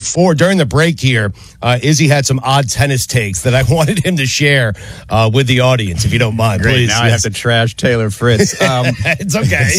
during the break here, Izzy had some odd tennis takes that I wanted him to share with the audience, if you don't mind. Great. Please. Now I have to trash Taylor Fritz. It's okay.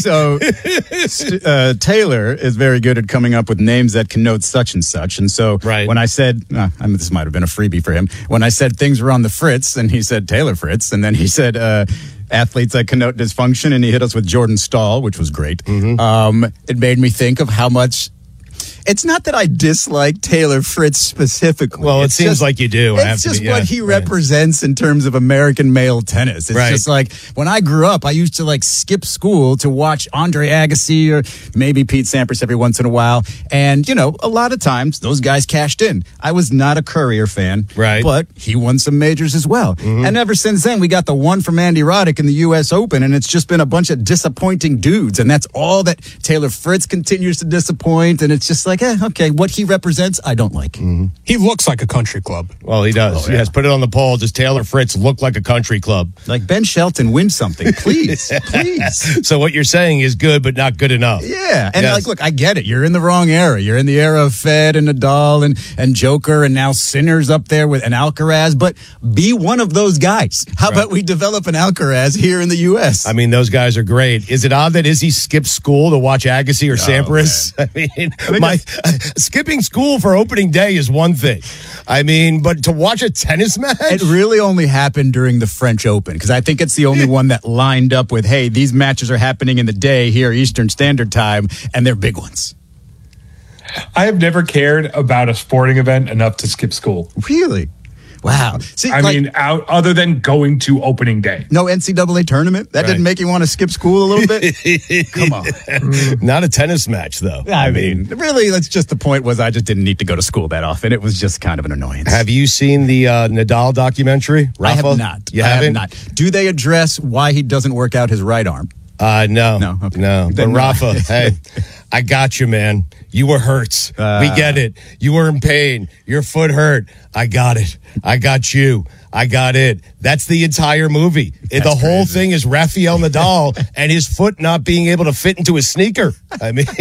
So Taylor is very good at coming up with names that connote such and such. And so when I said, this might have been a freebie for him, when I said things were on the Fritz, and he said Taylor Fritz, and then he said athletes that connote dysfunction, and he hit us with Jordan Stahl, which was great. It made me think of how much. It's not that I dislike Taylor Fritz specifically. Well, it seems like you do. It's just what he represents in terms of American male tennis. It's just like, when I grew up, I used to skip school to watch Andre Agassi or maybe Pete Sampras every once in a while. And, a lot of times those guys cashed in. I was not a Courier fan, but he won some majors as well. And ever since then, we got the one from Andy Roddick in the U.S. Open, and it's just been a bunch of disappointing dudes. And that's all that Taylor Fritz continues to disappoint. And it's just like, okay, what he represents, I don't like. He looks like a country club. Well, he does. Yes, put it on the poll. Does Taylor Fritz look like a country club? Like Ben Shelton, win something, please, please. So what you're saying is good, but not good enough. Yeah, and look, I get it. You're in the wrong era. You're in the era of Fed and Nadal and Joker, and now Sinner's up there with an Alcaraz. But be one of those guys. How about we develop an Alcaraz here in the U.S.? I mean, those guys are great. Is it odd that Izzy skipped school to watch Agassi or Sampras? Skipping school for opening day is one thing. I mean, but to watch a tennis match? It really only happened during the French Open, because I think it's the only one that lined up with, hey, these matches are happening in the day here, Eastern Standard Time, and they're big ones. I have never cared about a sporting event enough to skip school. Really? Wow. See, other than going to opening day. No NCAA tournament? That didn't make you want to skip school a little bit? Come on. Not a tennis match, though. I mean, really, that's just the point was I just didn't need to go to school that often. It was just kind of an annoyance. Have you seen the Nadal documentary, Rafa? I have not. You haven't? I have not. Do they address why he doesn't work out his right arm? No. Okay. No. But Rafa, hey, I got you, man. You were hurt. We get it. You were in pain. Your foot hurt. I got it. I got you. I got it. That's the entire movie. The whole thing is Rafael Nadal and his foot not being able to fit into his sneaker. I mean,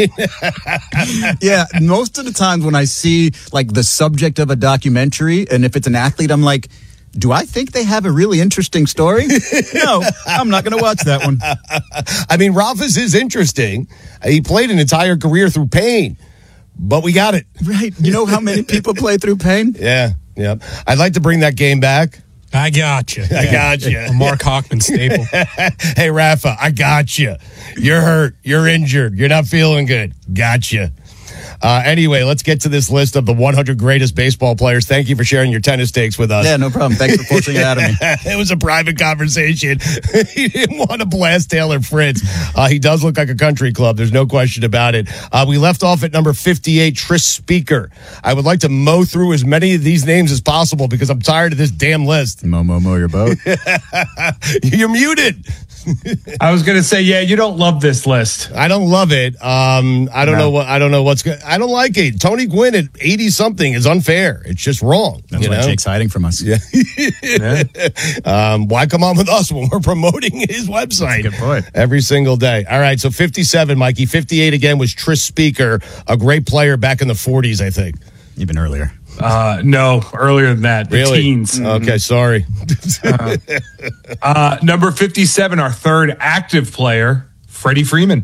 yeah, most of the times when I see the subject of a documentary, and if it's an athlete, I'm like, do I think they have a really interesting story? No, I'm not going to watch that one. I mean, Rafa's is interesting. He played an entire career through pain, but we got it. Right. You know how many people play through pain? Yeah. I'd like to bring that game back. I got you. I got you. A Mark Hockman staple. Hey, Rafa, I got you. You're hurt. You're injured. You're not feeling good. Gotcha. Anyway, let's get to this list of the 100 greatest baseball players. Thank you for sharing your tennis takes with us. Yeah, no problem. Thanks for forcing it out of me. It was a private conversation. He didn't want to blast Taylor Fritz. He does look like a country club. There's no question about it. We left off at number 58, Tris Speaker. I would like to mow through as many of these names as possible because I'm tired of this damn list. Mow your boat. You're muted. I was going to say, you don't love this list. I don't love it. I don't know what's good. I don't like it. Tony Gwynn at 80 something is unfair. It's just wrong. That's why Jake's hiding from us. Yeah. Why come on with us when we're promoting his website? That's a good point. Every single day. All right. So 57, Mikey. 58 again was Tris Speaker, a great player back in the 40s, I think. Even earlier. No, earlier than that. The teens. Okay, sorry. Number 57, our third active player, Freddie Freeman.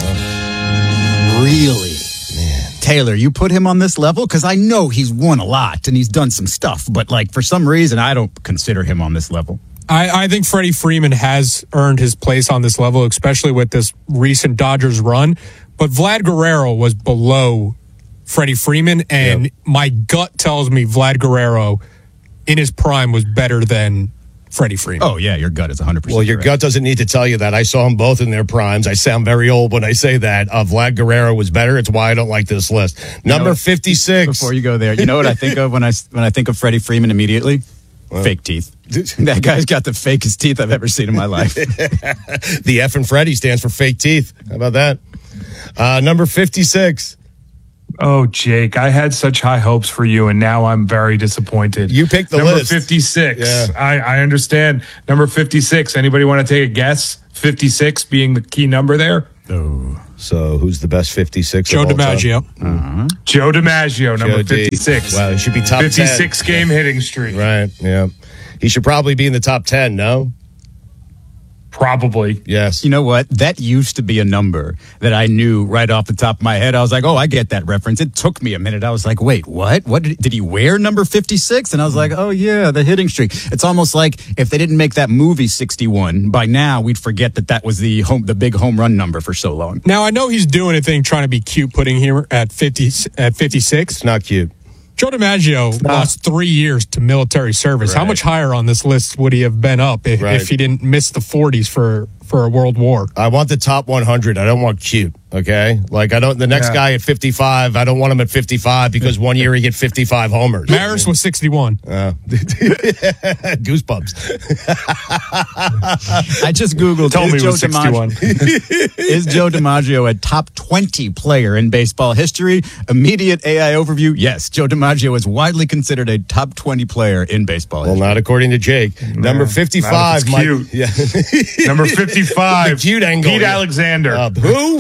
Really? Man. Taylor, you put him on this level? Because I know he's won a lot and he's done some stuff, but for some reason, I don't consider him on this level. I think Freddie Freeman has earned his place on this level, especially with this recent Dodgers run. But Vlad Guerrero was below Freddie Freeman, and my gut tells me Vlad Guerrero in his prime was better than Freddie Freeman. Oh, yeah, your gut is 100% Well, your gut doesn't need to tell you that. I saw them both in their primes. I sound very old when I say that. Vlad Guerrero was better. It's why I don't like this list. Number 56. Before you go there, you know what I think of when I think of Freddie Freeman immediately? Fake teeth. That guy's got the fakest teeth I've ever seen in my life. The F in Freddie stands for fake teeth. How about that? Number 56. Oh, Jake, I had such high hopes for you, and now I'm very disappointed. You picked the Number list. 56. Yeah. I understand. Number 56. Anybody want to take a guess? 56 being the key number there? Oh. So who's the best 56? Joe of all time? DiMaggio. Joe DiMaggio, number Joe D. 56. Well, he should be top 56 10. game hitting streak. Right, yeah. He should probably be in the top 10, no? Probably. Yes. You know what? That used to be a number that I knew right off the top of my head. I was like, oh, I get that reference. It took me a minute. I was like, wait, what? What did he wear number 56? And I was like, oh, yeah, the hitting streak. It's almost like if they didn't make that movie 61, by now we'd forget that was the big home run number for so long. Now, I know he's doing a thing trying to be cute, putting here at 56. It's not cute. Joe DiMaggio lost 3 years to military service. Right. How much higher on this list would he have been up if he didn't miss the 40s for a world war? I want the top 100. I don't want cute, okay? Like, the next guy at 55, I don't want him at 55 because one year he hit 55 homers. Maris was 61. Goosebumps. I just Googled, Told me it was 61. Is Joe DiMaggio a top 20 player in baseball history? Immediate AI overview, yes. Joe DiMaggio is widely considered a top 20 player in baseball Well, history. not according to Jake. Number 55. Not if it's cute. Yeah. Number 55. The cute angle. Pete Alexander. Who?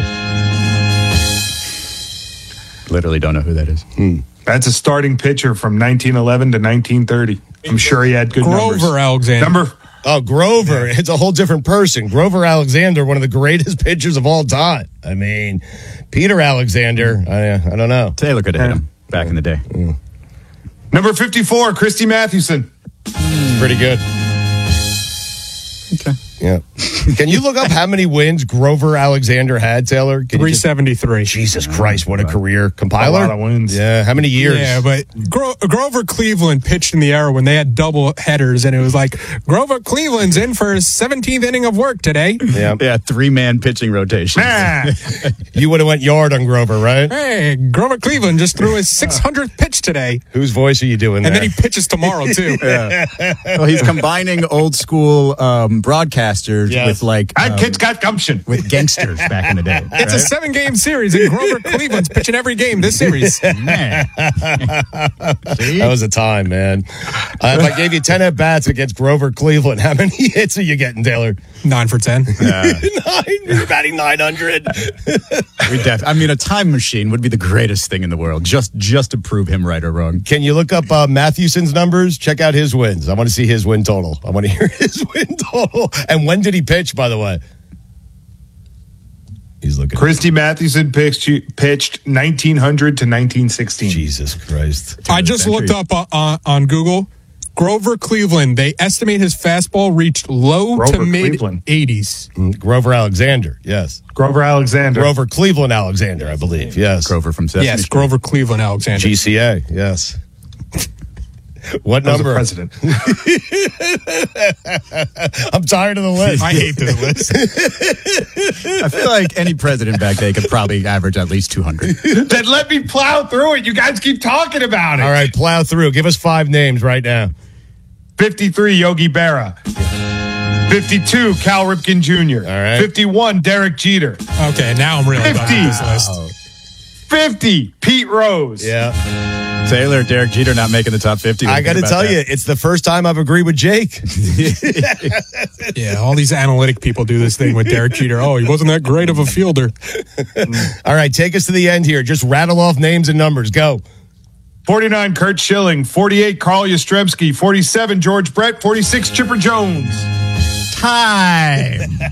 Literally don't know who that is. That's a starting pitcher from 1911 to 1930. I'm sure he had good numbers. Grover Alexander. Grover. Yeah. It's a whole different person. Grover Alexander, one of the greatest pitchers of all time. I mean, Peter Alexander, I don't know. Taylor could have hit him back in the day. Number 54, Christy Mathewson. Pretty good. Okay. Yeah. Can you look up how many wins Grover Alexander had, Taylor? 373. Jesus Christ, what a career. Compiler? A lot of wins. Yeah, how many years? Yeah, but Grover Cleveland pitched in the era when they had double headers, and it was like, Grover Cleveland's in for his 17th inning of work today. Yeah. Yeah, 3-man pitching rotation. You would have went yard on Grover, right? Hey, Grover Cleveland just threw his 600th pitch today. Whose voice are you doing And there? then he pitches tomorrow, too. Well, he's combining old school broadcasters with Kid's got gumption. with gangsters back in the day. It's a 7-game series, and Grover Cleveland's pitching every game this series. Man. That was a time, man. If I gave you 10 at-bats against Grover Cleveland, how many hits are you getting, Taylor? 9 for 10. 9. You're batting 900. A time machine would be the greatest thing in the world, just to prove him right or wrong. Can you look up Mathewson's numbers? Check out his wins. I want to see his win total. I want to hear his win total. And when did he pitch, by the way? He's looking. Christy Mathewson pitched 1900 to 1916. Jesus Christ. I just looked up on Google. Grover Cleveland, they estimate his fastball reached low Grover to mid Cleveland. 80s. Grover Alexander, yes. Grover Alexander. Grover Cleveland Alexander, I believe, yes. Grover from Sesame Yes, Street. Grover Cleveland Alexander. GCA, yes. What That was number? the president. I'm tired of the list. I hate this list. I feel like any president back then could probably average at least 200. Then let me plow through it. You guys keep talking about it. All right, plow through. Give us 5 names right now. 53, Yogi Berra. 52, Cal Ripken Jr. All right. 51, Derek Jeter. Okay, now I'm really done 50. with this list. 50, Pete Rose. Yeah. Taylor, Derek Jeter not making the top 50. I got to tell you, it's the first time I've agreed with Jake. Yeah, all these analytic people do this thing with Derek Jeter. Oh, he wasn't that great of a fielder. All right, take us to the end here. Just rattle off names and numbers. Go. 49, Kurt Schilling. 48, Carl Yastrzemski. 47, George Brett. 46, Chipper Jones. Time.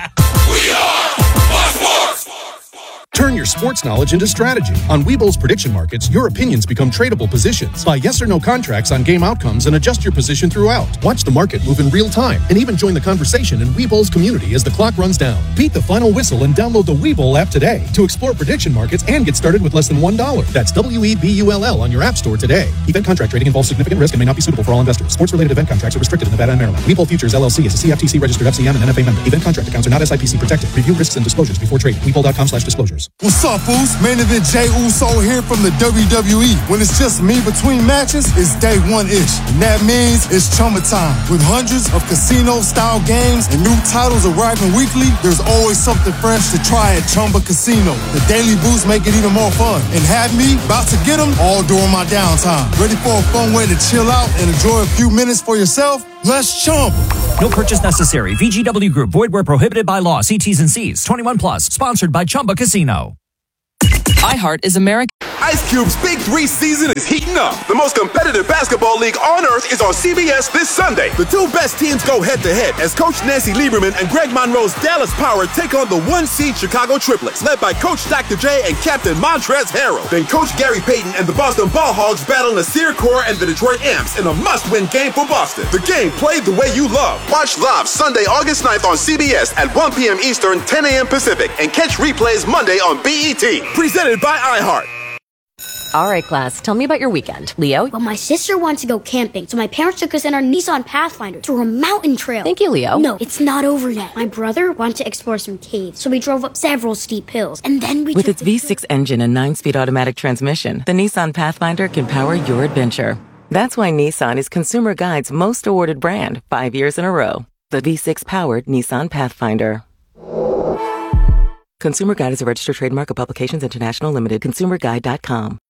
Turn your sports knowledge into strategy. On Webull's prediction markets, your opinions become tradable positions. Buy yes or no contracts on game outcomes and adjust your position throughout. Watch the market move in real time and even join the conversation in Webull's community as the clock runs down. Beat the final whistle and download the Webull app today to explore prediction markets and get started with less than $1. That's WEBULL on your app store today. Event contract trading involves significant risk and may not be suitable for all investors. Sports-related event contracts are restricted in Nevada and Maryland. Webull Futures LLC is a CFTC registered FCM and NFA member. Event contract accounts are not SIPC protected. Review risks and disclosures before trading. Webull.com/disclosures. What's up, fools? Main event Jey Uso here from the WWE. When it's just me between matches, it's day one-ish. And that means it's Chumba time. With hundreds of casino-style games and new titles arriving weekly, there's always something fresh to try at Chumba Casino. The daily boosts make it even more fun. And have me about to get them all during my downtime. Ready for a fun way to chill out and enjoy a few minutes for yourself? Let's Chumba. No purchase necessary. VGW Group. Void where prohibited by law. See T's and C's. 21 plus. Sponsored by Chumba Casino. iHeart is American. Ice Cube's Big 3 season is heating up. The most competitive basketball league on earth is on CBS this Sunday. The two best teams go head-to-head as Coach Nancy Lieberman and Greg Monroe's Dallas Power take on the 1-seed Chicago Triplets, led by Coach Dr. J and Captain Montrezl Harrell. Then Coach Gary Payton and the Boston Ball Hogs battle Nasir Kaur and the Detroit Amps in a must-win game for Boston. The game played the way you love. Watch live Sunday, August 9th on CBS at 1 p.m. Eastern, 10 a.m. Pacific, and catch replays Monday on BET. Presented by iHeart. All right, class, tell me about your weekend. Leo? Well, my sister wanted to go camping, so my parents took us in our Nissan Pathfinder through a mountain trail. Thank you, Leo. No, it's not over yet. My brother wanted to explore some caves, so we drove up several steep hills, and then we With its V6 engine and 9-speed automatic transmission, the Nissan Pathfinder can power your adventure. That's why Nissan is Consumer Guide's most awarded brand 5 years in a row. The V6-powered Nissan Pathfinder. Consumer Guide is a registered trademark of Publications International Limited. ConsumerGuide.com.